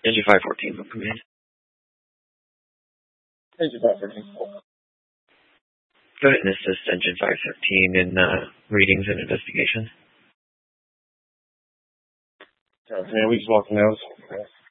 Engine 514, what command? Engine 513. Go ahead and assist Engine 513 in readings and investigation. Yeah, we just walked the nose.